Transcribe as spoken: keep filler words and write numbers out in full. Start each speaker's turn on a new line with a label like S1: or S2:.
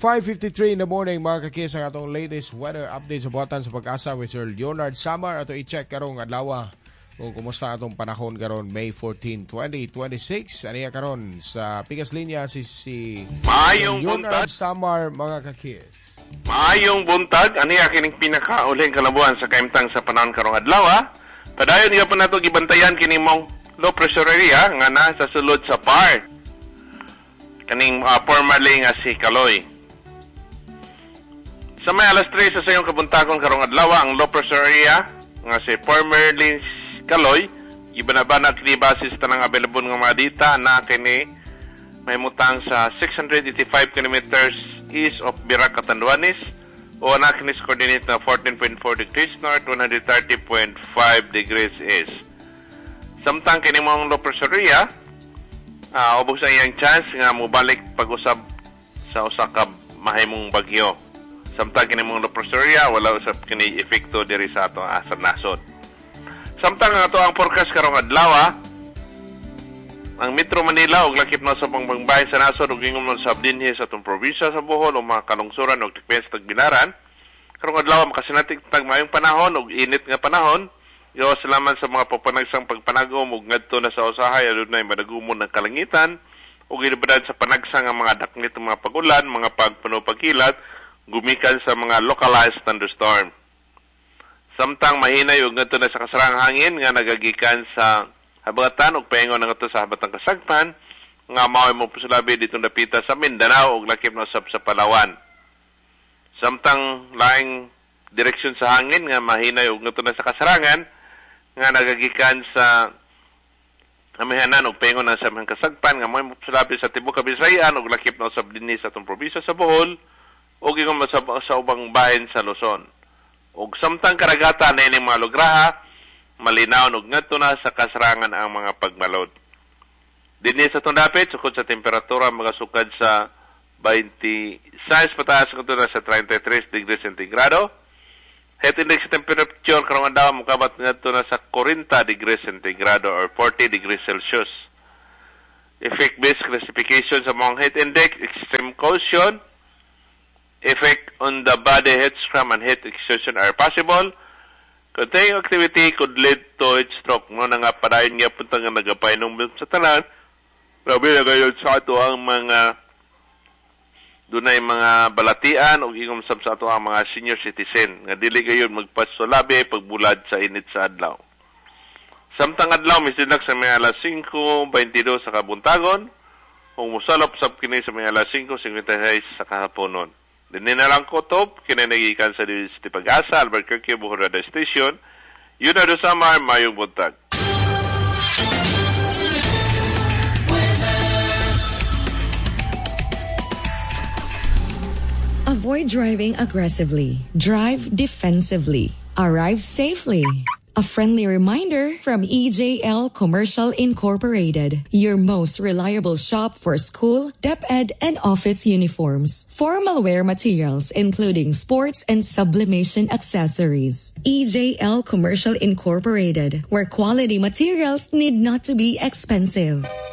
S1: five fifty-three in the morning mga kakis ang atong latest weather update sa buhatan sa pag-asa with Sir Leonard Samar. Ato i-check karong adlaw kung kumusta atong panahon karon May fourteenth, twenty twenty-six. Aniya karon sa pikas linya si si
S2: Maayong
S1: Leonard
S2: buntag.
S1: Samar mga kakis.
S2: Maayong buntag, aniya kining pinakauling kalabuan sa kaimtang sa panahon karong adlaw. Padayon nga po nato gibantayan kini mong low pressure area nga na sa sulod sa P A R. Kaning uh, formerly nga si Kaloy. Sa may alas tres sa sayong kabuntagon karong adlaw ang low pressure area nga si formerly Kaloy ibanabana kini base sa tanang available nga mga data na kini may mutang sa six hundred eighty-five kilometers east of Birac, Catanduanes o na kini coordinate na fourteen point four degrees north, one hundred thirty point five degrees east. Samtang kini mong low pressure area Uh, ubos ang iyang chance nga mubalik pag-usab sa usa ka mahimong bagyo. Samtang kini mong low pressure area wala usab kini epekto diri sa atong asar nasod. Samtang ato ang forecast karong adlaw, ang Metro Manila ug lakip na sa pangbangbahin sa nasod ug ingom na sa dinhi sa atong probinsya sa Bohol o mga kalungsuran ug tikpen sa Tagbilaran. Karong adlaw makasinatig tag maayong panahon ug init nga panahon. Yo, salamat sa mga papanagsang pagpanagom ug ngadto na sa usahay adunay madagumon ng kalangitan ug gilibdad sa panagsang ang mga daknit mga pagulan, mga pagpuno pagkilat gumikan sa mga localized thunderstorm. Samtang mahinay ug ngadto na sa kasarang hangin nga nagagikan sa habagatan ug paingon ngadto sa habatang kasagpan nga mao mo pusulabi ditong dapita sa Mindanao ug lakip na usab sa Palawan. Samtang laing direksyon sa hangin nga mahinay ug ngadto na sa kasarangan nga nagagikan sa amihanan ug paingon na sa mga kasagpan nga may sulabi sa tibuok Kabisayan ug lakip na usab dinhi sa atong probinsya sa Bohol ug ingong sa, sa ubang bahin sa Luzon. Ug samtang karagatan na ining mga lugraha malinaw ug ngadto na sa kasarangan ang mga pagbalod. Dinhi sa atong dapit sukod sa temperatura magasukad sa twenty-six pataas ngadto na sa thirty-three degrees centigrado. Heat index temperature karong adlaw mokabat ngadto na sa forty degrees centigrado or forty degrees Celsius. Effect-based classification sa mga heat index, extreme caution, effect on the body, heat strom and heat exhaustion are possible. Continuing activity could lead to heat stroke. No na nga padayon nga punta nga nagapainom sa tanan. Grabe na gayon sa ato ang mga dunay mga balatian o ingom sab sa ato ang mga senior citizen nga dili gayon magpasulabi pagbulad sa init sa adlaw. Samtang adlaw misidak sa may alas cinco twenty-two sa kabuntagon ug mosalop sab kini sa may alas cinco fifty-six sa kahaponon. Dinhi na lang kutob kini nagikan sa City Pag-asa, Albuquerque, Bohol Radio Station. Yun na do Samar, mayong buntag.
S3: Avoid driving aggressively. Drive defensively. Arrive safely. A friendly reminder from E J L Commercial Incorporated, your most reliable shop for school, DepEd, and office uniforms. Formal wear materials, including sports and sublimation accessories. E J L Commercial Incorporated, where quality materials need not to be expensive.